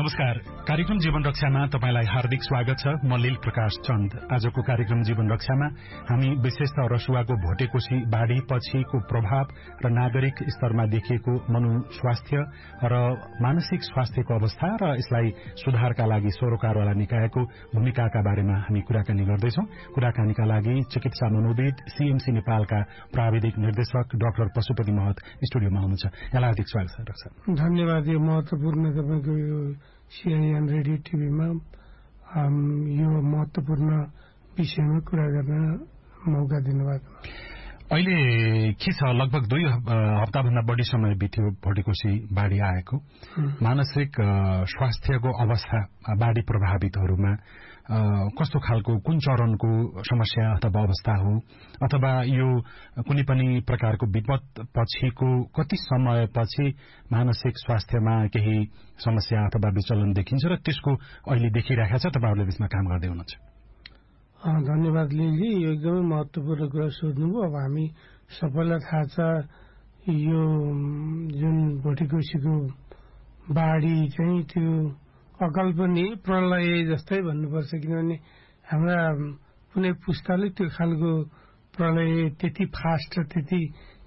नमस्कार। कार्यक्रम जीवन रक्षामा तपाईलाई हार्दिक स्वागत छ। म लील प्रकाश चन्द। आजको कार्यक्रम जीवन रक्षामा हामी विशेषतः रसुवाको भोटेकोशी बाढ़ी पछिको प्रभाव र नागरिक स्तरमा देखिएको मनोस्वास्थ्य र मानसिक स्वास्थ्यको अवस्था र यसलाई सुधारका लागि सरोकारवाला निकायको भूमिकाका बारेमा हामी कुराकानी गर्दैछौं। कुराकानीका लागि चिकित्सा मनोविद सीएमसी नेपालका प्राविधिक निर्देशक डाक्टर पशुपति महत स्टुडियोमा हुनुहुन्छ। यहाँलाई हार्दिक स्वागत छ डाक्टर साहब। धन्यवाद। यो महत्वपूर्ण तपाईको यो सीआईएन रेडियो टिभीमा यो महत्वपूर्ण विषयमा कुरा गर्न मौका दिनुभयो। अहिले के छ, लगभग 2 हप्ताभन्दा बढी समय बित्यो भोटेकोशी बाढ़ी आएको। मानसिक स्वास्थ्यको अवस्था बाढ़ी प्रभावितहरूमा कस्तो खालको, कुन चरणको समस्या अथवा अवस्था हो, अथवा यो कुनै पनि प्रकारको विपद पछिको कति समयपछि मानसिक स्वास्थ्यमा केही समस्या अथवा विचलन देखिन्छ र त्यसको अहिले देखिरहेको छ, तपाईहरुले त्यसमा काम गर्दै हुनुहुन्छ। धन्यवाद लिली, यो एकदमै महत्वपूर्ण कुरा सोध्नुभयो। अब हामी सबैलाई थाहा छ यो जुन भोटेकोशीको बाढ़ी चाहिँ त्यो अकल्पनीय प्रलय जस्तै भन्नुपर्छ, किनभने हाम्रा कुनै पुस्ताले त्यो खालको प्रलय त्यति फास्ट र त्यति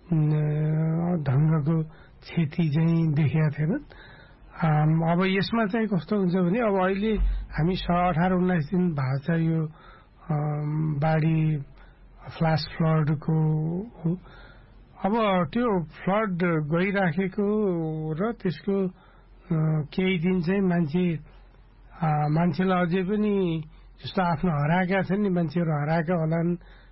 ढंगको क्षति चाहिँ देखेका थिएनन्। अब यसमा चाहिँ कस्तो हुन्छ भने अब अहिले हामी 18-19 दिन भएको छ यो बाढ़ी फ्ल्याश फ्लडको हो। अब त्यो फ्लड गइराखेको र त्यसको केही दिन चाहिँ मान्छेलाई अझै पनि जस्तो आफ्नो हराएका छन् नि, मान्छेहरू हराएका होलान्,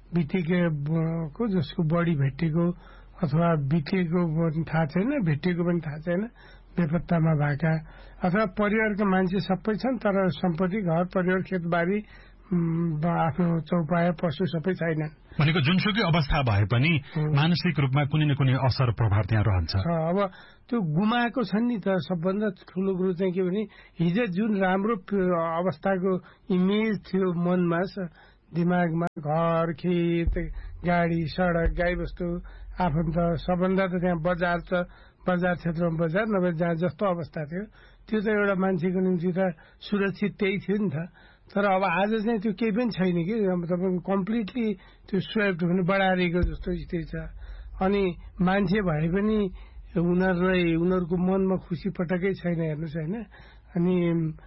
बितेको जसको बढी भेटेको अथवा बितेको पनि थाहा छैन, भेटेको पनि थाहा छैन, बेपत्तामा भएका अथवा परिवारका मान्छे सबै छन् तर सम्पत्ति, घर परिवार, खेतबारी, आफ्नो चौपाया, पशु सबै छैनन्। भनेको जुनसुकै अवस्था भए पनि मानसिक रूपमा कुनै न कुनै असर प्रभाव त्यहाँ रहन्छ। अब त्यो गुमाएको छन् नि त। सबभन्दा ठूलो कुरो चाहिँ के भने हिजो जुन राम्रो अवस्थाको इमेज थियो मनमा, दिमागमा, घर, खेत, गाडी, सड़क, गाईबस्तु, आफन्त, सबभन्दा त त्यहाँ बजार छ, बजार क्षेत्रमा बजार, नभए जहाँ जस्तो अवस्था थियो त्यो त एउटा मान्छेको निम्ति त सुरक्षित त्यही थियो नि त। तर अब आज चाहिँ त्यो केही पनि छैन कि, तपाईको कम्प्लिटली त्यो स्वेप्ट भने बढारेको जस्तो स्थिति छ। अनि मान्छे भए पनि उनीहरूको मनमा खुसी पटकै छैन, हेर्नुहोस् होइन। अनि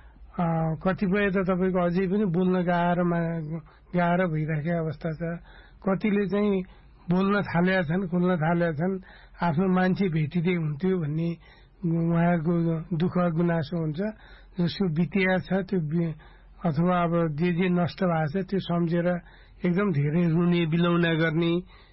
कतिपय त तपाईको अझै पनि बोल्न गाह्रो भइराखेको अवस्था छ। कतिले चाहिँ बोल्न थालेका छन्, खोल्न थालेका छन्, आफ्नो मान्छे भेटिँदै हुन्थ्यो भन्ने उहाँको दुःख गुनासो हुन्छ। जसको बितेका छ त्यो अथवा अब जे नष्ट भएको छ त्यो सम्झेर एकदम धेरै रुने बिलौना गर्ने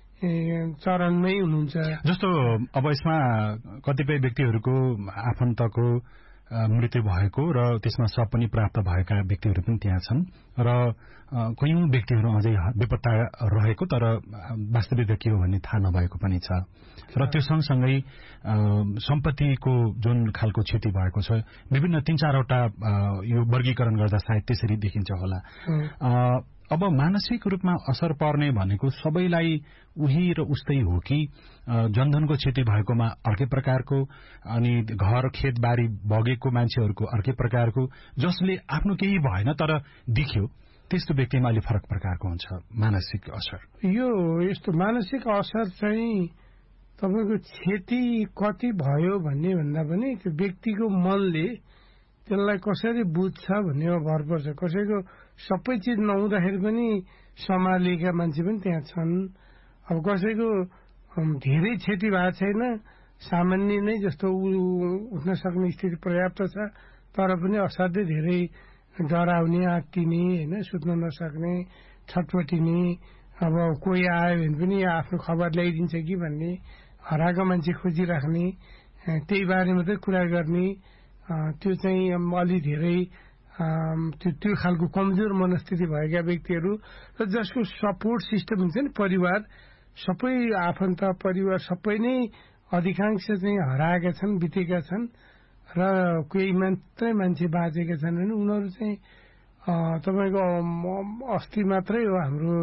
चरणमै हुनुहुन्छ। जस्तो अब यसमा कतिपय व्यक्तिहरूको आफन्तको मृत्यु भएको र त्यसमा शव पनि प्राप्त भएका व्यक्तिहरू पनि त्यहाँ छन् र कयौं व्यक्तिहरू अझै बेपत्ता रहेको तर वास्तविकता के हो भन्ने थाहा नभएको पनि छ। र त्यो सँगसँगै सम्पत्तिको जुन खालको क्षति भएको छ, विभिन्न 3-4वटा यो वर्गीकरण गर्दा सायद त्यसरी देखिन्छ होला। अब मानसिक रूपमा असर पर्ने भनेको सबैलाई उही र उस्तै हो कि जनधनको क्षति भएकोमा अर्कै प्रकारको, अनि घर खेतबारी बगेको मान्छेहरूको अर्कै प्रकारको, जसले आफ्नो केही भएन तर दिख्यो त्यस्तो व्यक्तिमा अलि फरक प्रकारको हुन्छ मानसिक असर। यो यस्तो मानसिक असर चाहिँ तपाईको क्षति कति भयो भन्ने भन्दा पनि त्यो व्यक्तिको मनले त्यसलाई कसरी बुझ्छ भन्नेमा भर पर्छ। कसैको सबै चिज नहुँदाखेरि पनि सम्हालेका मान्छे पनि त्यहाँ छन्। अब कसैको धेरै क्षति भएको छैन, सामान्य नै जस्तो उठ्न सक्ने स्थिति पर्याप्त छ, तर पनि असाध्यै धेरै डराउने, आत्तिने, होइन, सुत्न नसक्ने, छटपटिने, अब कोही आयो भने पनि आफ्नो खबर ल्याइदिन्छ कि भन्ने, हराएको मान्छे खोजिराख्ने, त्यही बारेमा चाहिँ कुरा गर्ने, त्यो चाहिँ अलि धेरै त्यो खालको कमजोर मनस्थिति भएका व्यक्तिहरू र जसको सपोर्ट सिस्टम हुन्छ नि, परिवार सबै, आफन्त, परिवार सबै नै अधिकांश चाहिँ हराएका छन्, बितेका छन् र कोही मात्रै मान्छे बाँचेका छन् भने उनीहरू चाहिँ तपाईको अस्ति मात्रै हो हाम्रो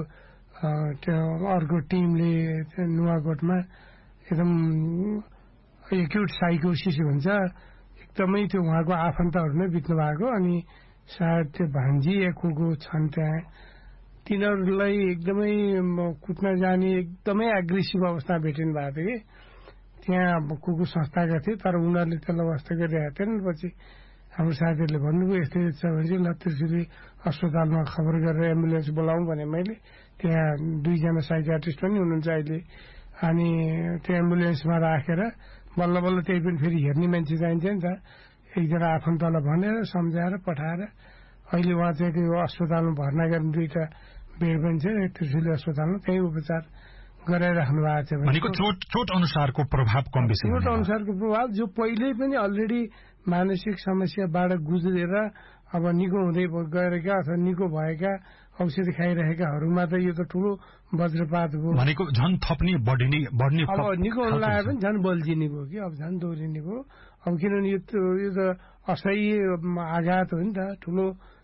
अर्को टिमले नुवाकोटमा एकदम एक्युट साइकोसिस भन्छ, एकदमै त्यो उहाँको आफन्तहरूमै बित्नु भएको अनि सायद त्यो भान्जी या को छन् त्यहाँ तिनीहरूलाई एकदमै कुट्न जाने एकदमै एग्रेसिभ अवस्था भेटिनु भएको थियो कि त्यहाँ को संस्थाका थिए तर उनीहरूले त्यसलाई वास्ता गरिरहेको थिएन। पछि हाम्रो साथीहरूले भन्नुभयो यस्तै छ भने चाहिँ ल त्रिशुली अस्पतालमा खबर गरेर एम्बुलेन्स बोलाउँ भने मैले त्यहाँ 2 जना साइकियाट्रिस्ट पनि हुनुहुन्छ अहिले अनि त्यो एम्बुलेन्समा राखेर बल्ल बल्ल त्यही पनि फेरि हेर्ने मान्छे चाहिन्छ नि त एकजना आफन्तलाई भनेर सम्झाएर पठाएर अहिले उहाँ चाहिँ त्यो अस्पतालमा भर्ना गर्ने 2टा बेड पनि छ त्रिशुली अस्पतालमा त्यही उपचार गराइराख्नु भएको छ। भनेको चोट अनुसारको प्रभाव कम बेसी चोट अनुसारको प्रभाव जो पहिल्यै पनि अलरेडी मानसिक समस्याबाट गुज्रेर अब निको हुँदै गएका अथवा निको भएका औषधि खाइरहेकाहरूमा त यो त ठुलो वज्रपात हो। भनेको झन् थप्ने बढ्ने अब निको हुन लाग्यो पनि झन् बल्झिने भयो कि अब झन् दोहोरिने भयो। अब किनभने यो त असह्य आघात हो नि त ठुलो